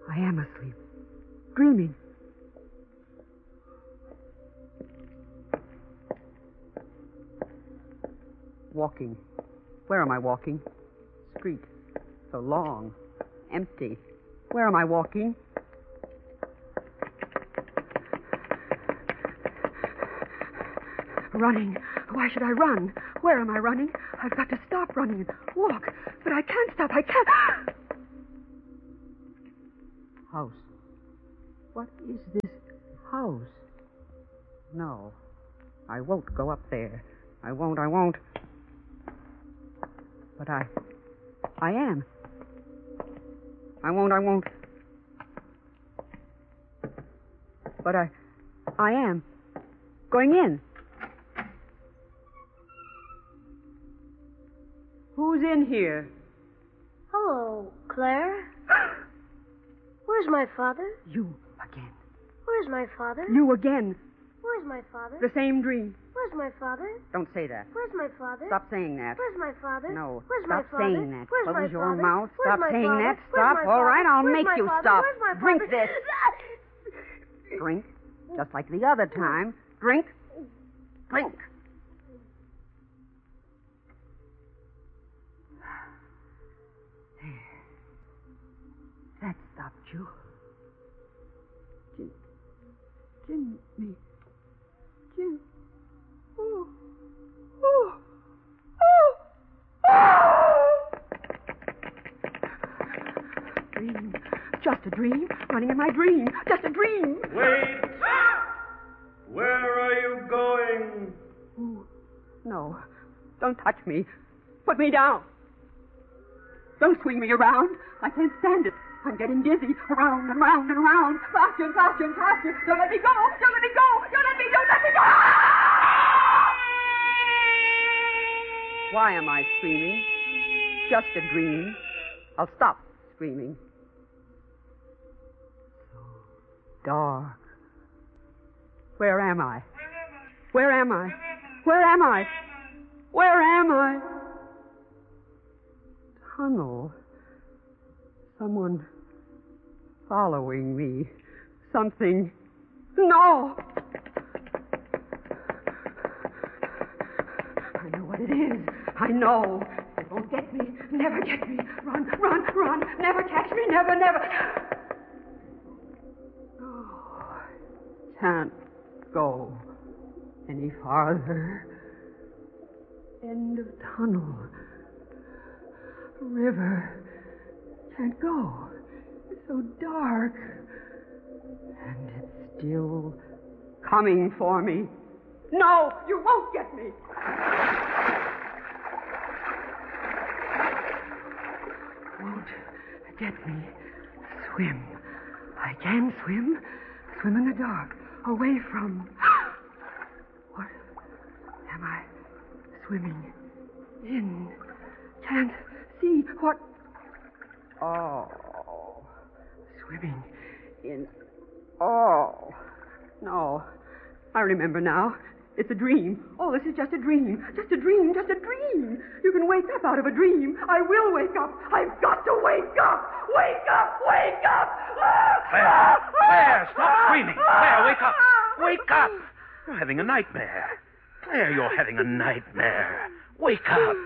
I am asleep. Dreaming. Walking. Where am I walking? Street. So long. Empty. Where am I walking? Running. Why should I run? Where am I running? I've got to stop running and walk. But I can't stop. I can't. House. What is this house? No. I won't go up there. I won't. But I am. I won't. But I am. Going in. Who's in here? Hello, Claire. Where's my father? You again. Where's my father? You again. Where's my father? The same dream. Where's my father? Don't say that. Where's my father? Stop saying that. Where's my father? No. Where's my Stop father? saying that. Where's Close my your father? mouth. Where's Stop my saying father? that. Where's Stop. my All father? right, I'll Where's make my you father? stop. Where's my Drink father? this. Drink. Just like the other time. Drink. Drink. There. That stopped you. Jimmy. Jim. Oh. Oh. Oh. Oh. Dream. Just a dream. Running in my dream. Just a dream. Wait! Where are you going? Ooh. No. Don't touch me. Put me down. Don't swing me around. I can't stand it. I'm getting dizzy. Around and round and round. Faster and faster and faster. Don't let me go. Don't let me go. Don't let me go. Why am I screaming? Just a dream. I'll stop screaming. So dark. Where am I? Where am I? Where am I? Where am I? Tunnel. Someone following me. Something. No! I know what it is. I know. It won't get me. Never get me. Run, run, run. Never catch me. Never, never. Oh, can't go any farther. End of tunnel. River. Can't go. It's so dark. And it's still coming for me. No, you won't get me. Won't get me. Swim. I can swim. Swim in the dark. Away from... What am I swimming in? Can't see what... Oh, swimming in... Oh, no. I remember now. It's a dream. Oh, this is just a dream. Just a dream. Just a dream. You can wake up out of a dream. I will wake up. I've got to wake up. Wake up. Wake up. Claire, Claire, stop screaming. Claire, wake up. Wake up. You're having a nightmare. Claire, you're having a nightmare. Wake up.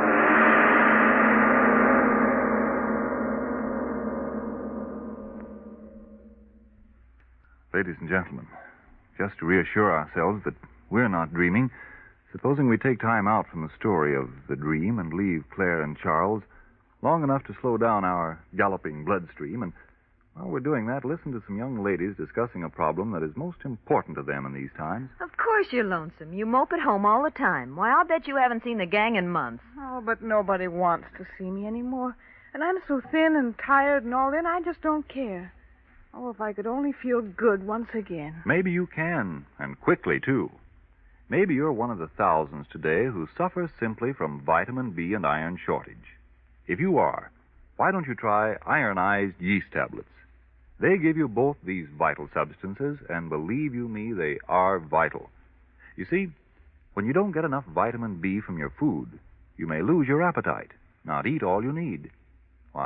Ladies and gentlemen, just to reassure ourselves that we're not dreaming, supposing we take time out from the story of the dream and leave Claire and Charles long enough to slow down our galloping bloodstream, and while we're doing that, listen to some young ladies discussing a problem that is most important to them in these times. Of course you're lonesome. You mope at home all the time. Why, I'll bet you haven't seen the gang in months. Oh, but nobody wants to see me anymore. And I'm so thin and tired and all that, I just don't care. Oh, if I could only feel good once again. Maybe you can, and quickly, too. Maybe you're one of the thousands today who suffer simply from vitamin B and iron shortage. If you are, why don't you try ironized yeast tablets? They give you both these vital substances, and believe you me, they are vital. You see, when you don't get enough vitamin B from your food, you may lose your appetite, not eat all you need. Why,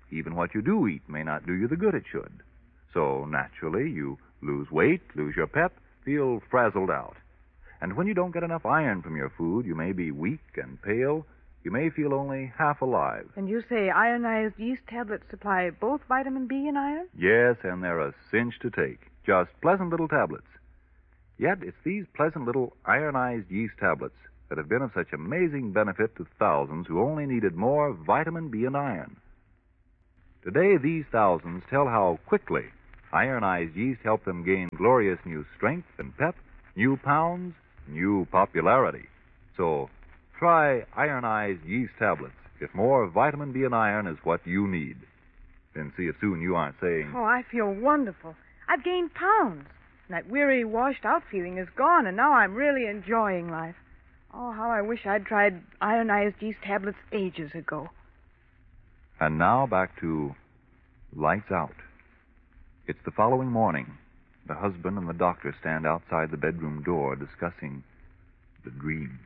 even what you do eat may not do you the good it should. So, naturally, you lose weight, lose your pep, feel frazzled out. And when you don't get enough iron from your food, you may be weak and pale. You may feel only half alive. And you say ionized yeast tablets supply both vitamin B and iron? Yes, and they're a cinch to take. Just pleasant little tablets. Yet it's these pleasant little ironized yeast tablets that have been of such amazing benefit to thousands who only needed more vitamin B and iron. Today, these thousands tell how quickly ironized yeast helped them gain glorious new strength and pep, new pounds, new popularity. So, try ironized yeast tablets if more vitamin B and iron is what you need. Then see if soon you aren't saying, Oh, I feel wonderful. I've gained pounds. That weary, washed-out feeling is gone, and now I'm really enjoying life. Oh, how I wish I'd tried ionized yeast tablets ages ago. And now back to lights out. It's the following morning. The husband and the doctor stand outside the bedroom door discussing the dream.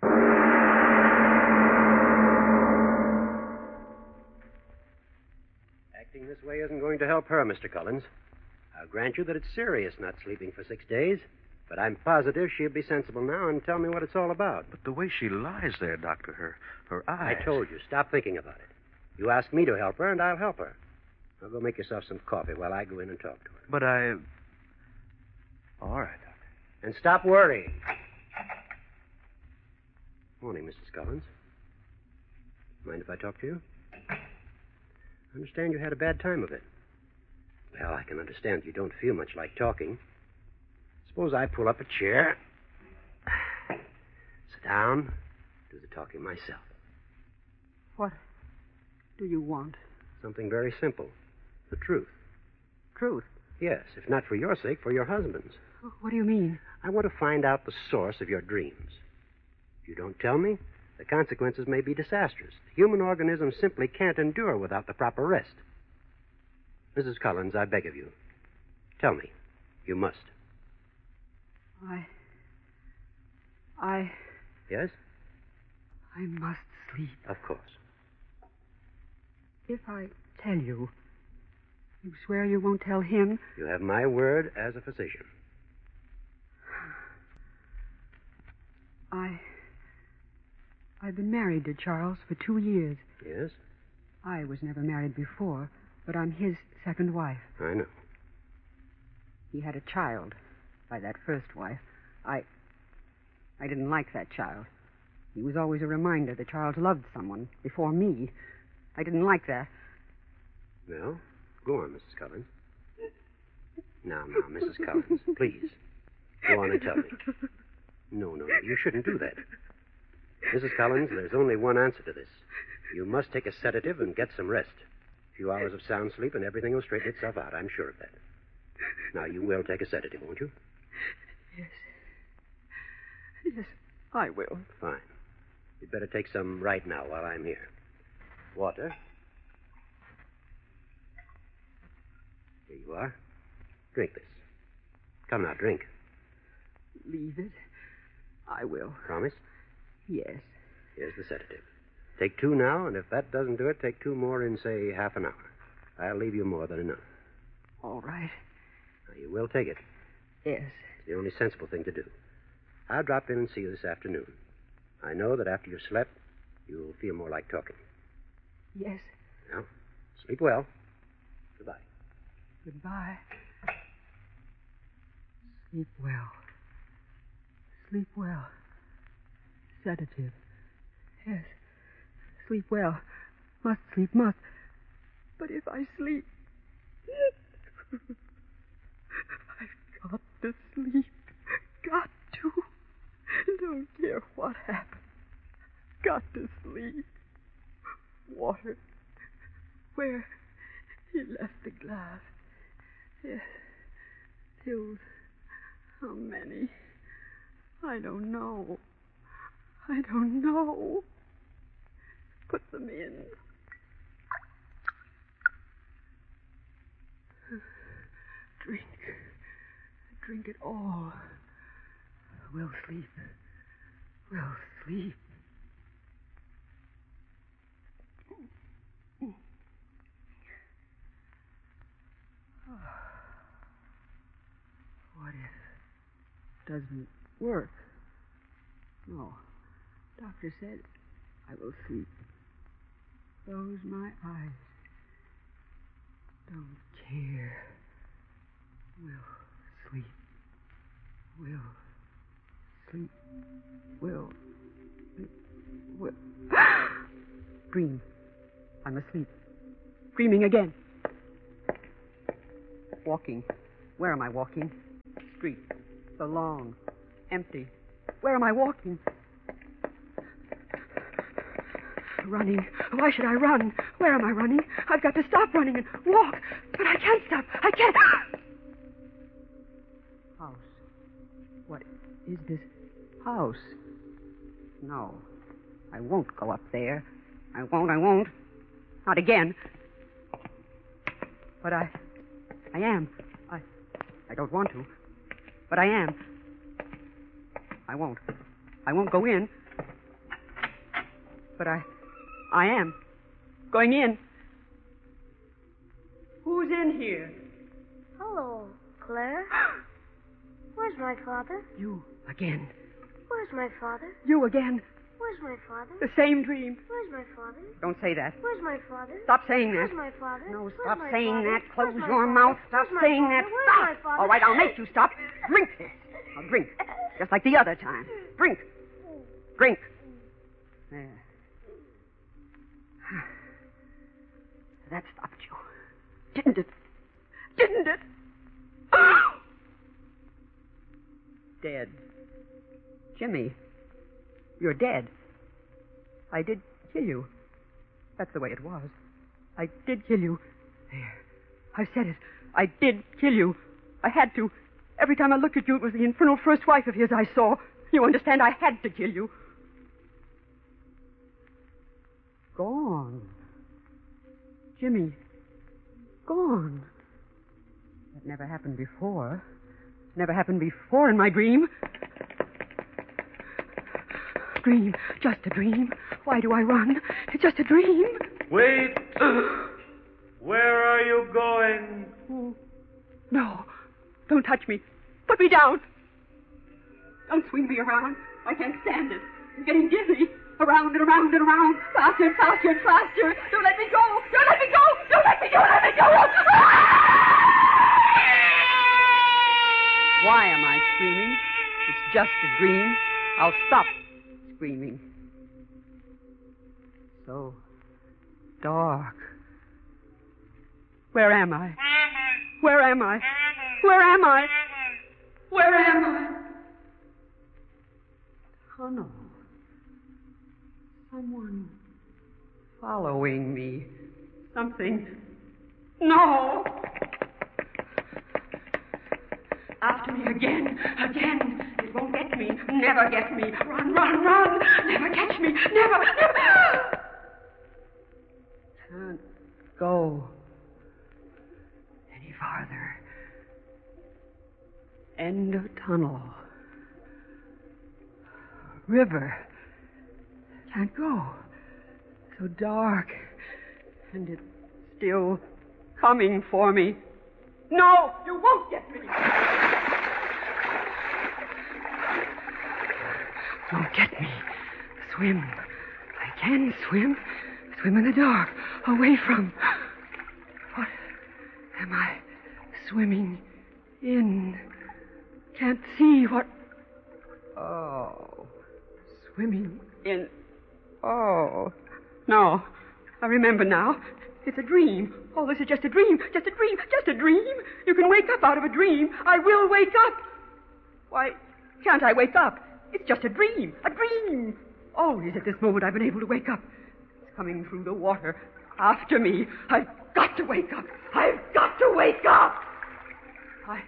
Acting this way isn't going to help her, Mr. Collins. I'll grant you that it's serious not sleeping for 6 days, but I'm positive she'll be sensible now and tell me what it's all about. But the way she lies there, Doctor, her eyes... I told you, stop thinking about it. You asked me to help her, and I'll help her. Now go make yourself some coffee while I go in and talk to her. But I... All right, Doctor. And stop worrying. Morning, Mrs. Collins. Mind if I talk to you? I understand you had a bad time of it. Well, I can understand you don't feel much like talking. Suppose I pull up a chair, sit down, do the talking myself. What do you want? Something very simple. The truth. Truth? Yes, if not for your sake, for your husband's. What do you mean? I want to find out the source of your dreams. If you don't tell me, the consequences may be disastrous. The human organism simply can't endure without the proper rest. Mrs. Collins, I beg of you, tell me. You must. Yes? I must sleep. Of course. If I tell you, you swear you won't tell him? You have my word as a physician. I've been married to Charles for 2 years. Yes? I was never married before, but I'm his second wife. I know. He had a child by that first wife. I didn't like that child. He was always a reminder that Charles loved someone before me. I didn't like that. Well, go on, Mrs. Collins. Now, Mrs. Collins, please. Go on and tell me. No, you shouldn't do that. Mrs. Collins, there's only one answer to this. You must take a sedative and get some rest. A few hours of sound sleep and everything will straighten itself out. I'm sure of that. Now, you will take a sedative, won't you? Yes, I will. Fine. You'd better take some right now while I'm here. Water. Here you are. Drink this. Come now, drink. Leave it. I will. Promise? Yes. Here's the sedative. Take 2 now, and if that doesn't do it, take 2 more in, say, half an hour. I'll leave you more than enough. All right. Now, you will take it. Yes. It's the only sensible thing to do. I'll drop in and see you this afternoon. I know that after you've slept, you'll feel more like talking. Yes. Now, sleep well. Goodbye. Goodbye. Sleep well. Sleep well. Sedative. Yes. Sleep well. Must sleep, must. But if I sleep... I've got to sleep. Got to. Don't care what happens. Got to sleep. Water. Where? He left the glass. Yes. Pills. How many? I don't know. I don't know. Put them in. Drink. Drink it all. We'll sleep. We'll sleep. What if it doesn't work? No. Doctor said I will sleep. Close my eyes. Don't care. We'll sleep. We'll sleep. We'll sleep. We'll... Dream. I'm asleep. Dreaming again. Walking. Where am I walking? Street. So long. Empty. Where am I walking? Running. Why should I run? Where am I running? I've got to stop running and walk. But I can't stop. I can't. House. What is this house? No. I won't go up there. I won't. Not again. But I am. I don't want to. But I am. I won't go in. But I am. Going in. Who's in here? Hello, Claire. Where's my father? You again. Where's my father? You again. Where's my father? The same dream. Where's my father? Don't say that. Where's my father? Stop saying that. Where's my father? No, Where's stop my saying father? that. Close Where's my your father? mouth. Stop Where's my saying father? that. Where's Stop. my father? All right, I'll make you stop. Drink this. I'll drink. Just like the other time. Drink. Drink. There. That stopped you. Didn't it? Didn't it? Dead. Jimmy, you're dead. I did kill you. That's the way it was. I did kill you. There. I said it. I did kill you. I had to. Every time I looked at you, it was the infernal first wife of his I saw. You understand? I had to kill you. Gone. Jimmy. Gone. That never happened before. Never happened before in my dream. Dream. Just a dream. Why do I run? It's just a dream. Wait. Where are you going? Oh, no. Don't touch me. Put me down. Don't swing me around. I can't stand it. I'm getting dizzy. Around and around and around. Faster and faster and faster. Don't let me go. Don't let me go. Don't let me go. Don't let me go. Why am I screaming? It's just a dream. I'll stop screaming. So dark. Where am I? Where am I? Where am I? Where am I? Tunnel. Someone following me. Something. No! After me again. It won't get me. Never get me. Run. Never catch me. Never. Can't go any farther. End of tunnel. River. Can't go. So dark. And it's still coming for me. No, you won't get me. Don't get me. Swim. I can swim. Swim in the dark. Away from... What am I swimming in? Can't see what... Oh. Swimming in... Oh. No. I remember now. It's a dream. Oh, this is just a dream. Just a dream. You can wake up out of a dream. I will wake up. Why can't I wake up? It's just a dream. A dream. Always at this moment I've been able to wake up. It's coming through the water. After me. I've got to wake up. I've got to wake up. I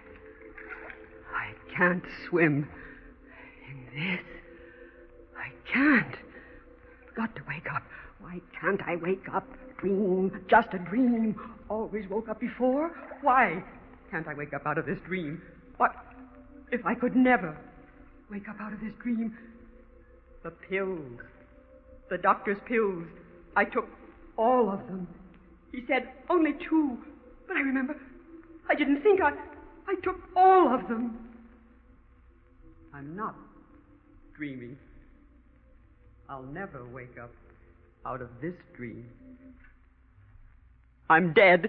can't swim in this. I can't. Got to wake up. Why can't I wake up? Dream, just a dream. Always woke up before. Why can't I wake up out of this dream? What if I could never wake up out of this dream? The pills. The doctor's pills. I took all of them. He said only 2. But I remember, I didn't think I took all of them. I'm not dreaming. I'll never wake up out of this dream. I'm dead.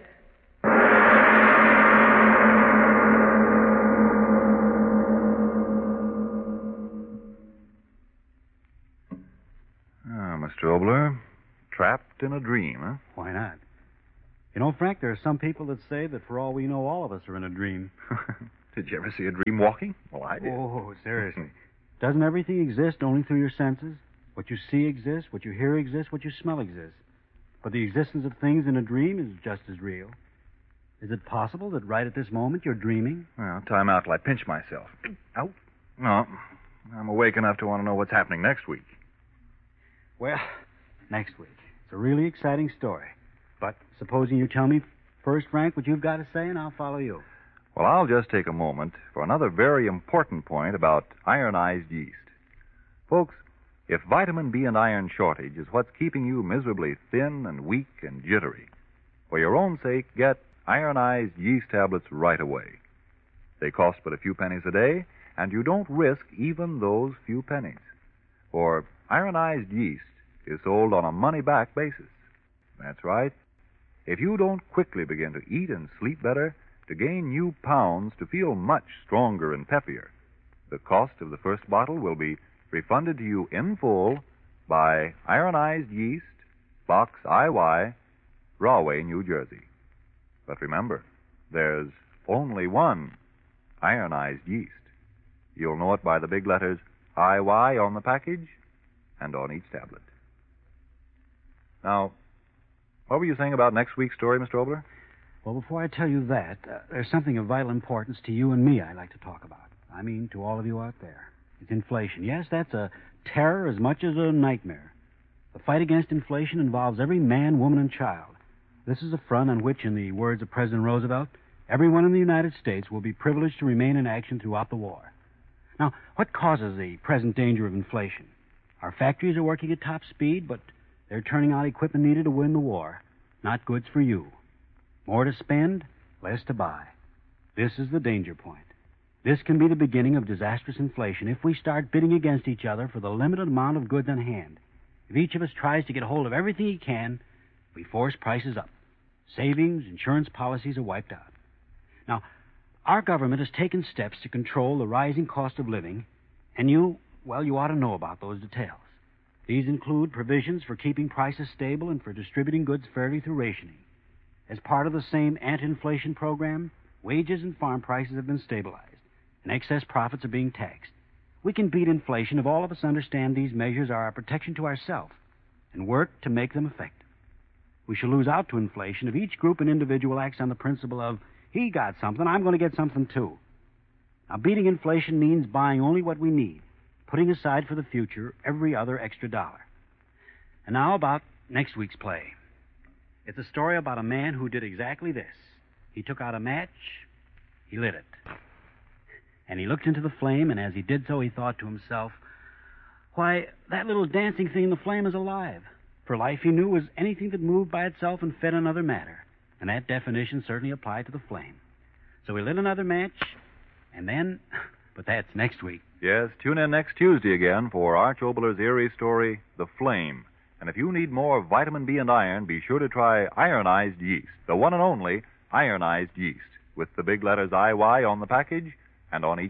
Mr. Obler, trapped in a dream, huh? Why not? You know, Frank, there are some people that say that for all we know, all of us are in a dream. Did you ever see a dream walking? Well, I did. Oh, seriously. Doesn't everything exist only through your senses? What you see exists, what you hear exists, what you smell exists. But the existence of things in a dream is just as real. Is it possible that right at this moment you're dreaming? Well, time out till I pinch myself. Ow. No, I'm awake enough to want to know what's happening next week. Well, next week. It's a really exciting story. But supposing you tell me first, Frank, what you've got to say, and I'll follow you. Well, I'll just take a moment for another very important point about ironized yeast. Folks, if vitamin B and iron shortage is what's keeping you miserably thin and weak and jittery, for your own sake, get ironized yeast tablets right away. They cost but a few pennies a day, and you don't risk even those few pennies. For ironized yeast is sold on a money-back basis. That's right. If you don't quickly begin to eat and sleep better, to gain new pounds, to feel much stronger and peppier, the cost of the first bottle will be refunded to you in full by Ironized Yeast, Box IY, Rahway, New Jersey. But remember, there's only one ironized yeast. You'll know it by the big letters IY on the package and on each tablet. Now, what were you saying about next week's story, Mr. Obler? Well, before I tell you that, there's something of vital importance to you and me I'd like to talk about. I mean, to all of you out there. It's inflation. Yes, that's a terror as much as a nightmare. The fight against inflation involves every man, woman, and child. This is a front on which, in the words of President Roosevelt, everyone in the United States will be privileged to remain in action throughout the war. Now, what causes the present danger of inflation? Our factories are working at top speed, but they're turning out equipment needed to win the war, not goods for you. More to spend, less to buy. This is the danger point. This can be the beginning of disastrous inflation if we start bidding against each other for the limited amount of goods on hand. If each of us tries to get hold of everything he can, we force prices up. Savings, insurance policies are wiped out. Now, our government has taken steps to control the rising cost of living, and you ought to know about those details. These include provisions for keeping prices stable and for distributing goods fairly through rationing. As part of the same anti-inflation program, wages and farm prices have been stabilized, and excess profits are being taxed. We can beat inflation if all of us understand these measures are a protection to ourselves and work to make them effective. We shall lose out to inflation if each group and individual acts on the principle of, he got something, I'm going to get something too. Now, beating inflation means buying only what we need, putting aside for the future every other extra dollar. And now about next week's play. It's a story about a man who did exactly this. He took out a match, he lit it. And he looked into the flame, and as he did so, he thought to himself, why, that little dancing thing in the flame is alive. For life, he knew, was anything that moved by itself and fed another matter. And that definition certainly applied to the flame. So he lit another match, and then... But that's next week. Yes, tune in next Tuesday again for Arch Obler's eerie story, The Flame. And if you need more vitamin B and iron, be sure to try ironized yeast, the one and only ironized yeast, with the big letters IY on the package and on each